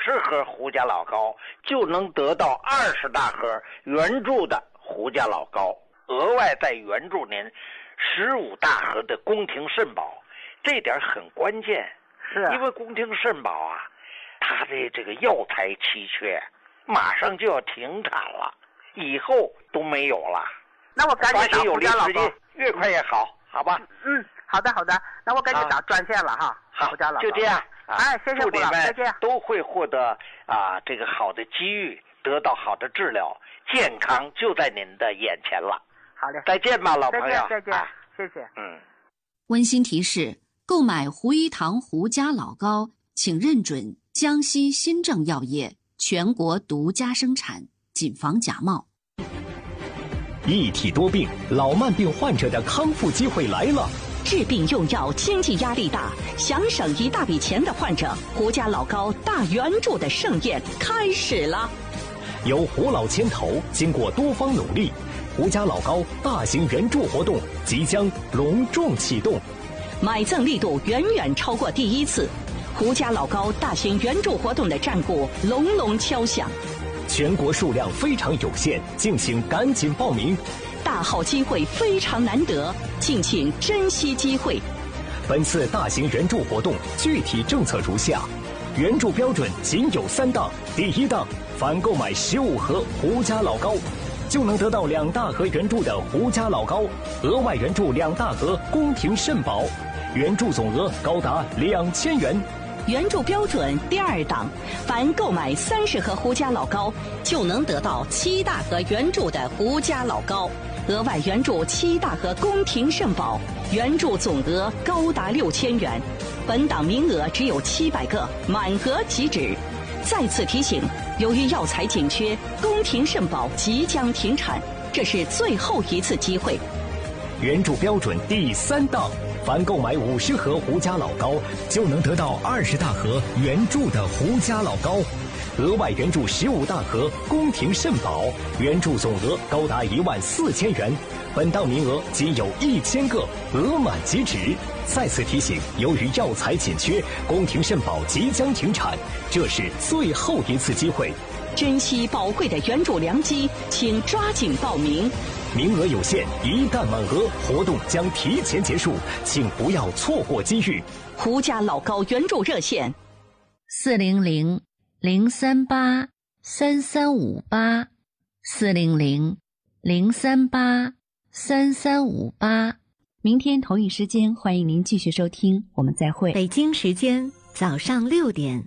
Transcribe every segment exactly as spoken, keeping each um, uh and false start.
十盒胡家老高，就能得到二十大盒原著的胡家老高，额外再援助您十五大盒的宫廷肾宝。这点很关键， 是啊， 因为宫廷肾宝啊，它的这个药材稀缺，马上就要停产了，以后都没有了。 那我赶紧找胡家老高， 越快越好，好吧？ 嗯，好的好的，那我赶紧找专线了哈。 好， 胡家老高就这样。 哎，谢谢胡老，再见。 都会获得啊这个好的机遇，得到好的治疗，健康就在您的眼前了。 好嘞， 再见吧，老朋友。 再见再见， 啊、 谢谢。 嗯。 温馨提示：购买胡一堂胡家老高，请认准江西新政药业全国独家生产，谨防假冒。 一体多病，老慢病患者的康复机会来了。 治病用药经济压力大，想省一大笔钱的患者，胡家老高大援助的盛宴开始了。 由胡老牵头，经过多方努力，胡家老高大型援助活动即将隆重启动， 买赠力度远远超过第一次，胡家老高大型援助活动的战鼓隆隆敲响。 全国数量非常有限，敬请赶紧报名。 大好机会非常难得，敬请珍惜机会。 本次大型援助活动具体政策如下：援助标准仅有三档。第一档，凡购买十五盒胡家老高，就能得到两大盒援助的胡家老高，额外援助两大盒宫廷肾宝，援助总额高达两千元。 援助标准第二档，凡购买三十盒胡家老高，就能得到七大盒援助的胡家老高，额外援助七大盒宫廷肾宝，援助总额高达六千元。本档名额只有七百个，满额即止。再次提醒，由于药材紧缺，宫廷肾宝即将停产，这是最后一次机会。 援助标准第三档，凡购买五十盒胡家老高，就能得到二十大盒援助的胡家老高，额外援助十五大盒宫廷肾宝，援助总额高达一万四千元。本档名额仅有一千个，额满即止。再次提醒，由于药材紧缺，宫廷肾宝即将停产，这是最后一次机会。 珍惜宝贵的援助良机，请抓紧报名。 名额有限，一旦满额，活动将提前结束，请不要错过机遇。 胡家老高援助热线： 四零零零三八三三五八，四零零零三八三三五八。明天同一时间，欢迎您继续收听，我们再会。 北京时间早上六点。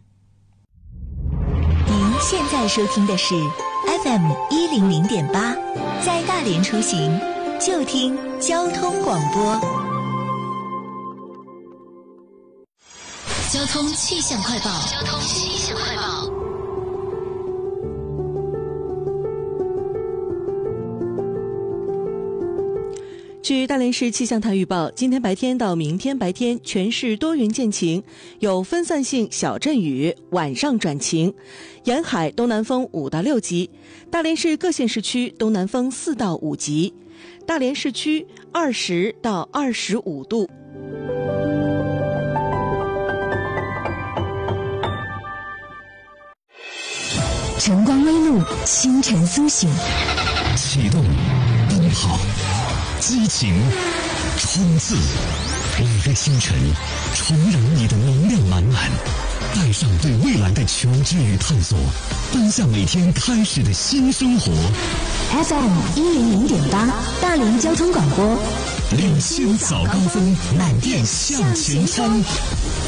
您现在收听的是 F M 一零零点八，在大连出行就听交通广播。 交通气象快报。交通气象快报。 据大连市气象台预报，今天白天到明天白天全市多云见晴，有分散性小阵雨，晚上转晴。沿海东南风五到六级，大连市各县市区东南风四到五级，大连市区二十到二十五度。 晨光微露，清晨苏醒， 启动奔跑，激情冲刺，每个清晨重燃你的能量满满，带上对未来的求知与探索，奔向每天开始的新生活。 F M 一零零点八，大连交通广播， 领先早高峰，满电向前冲。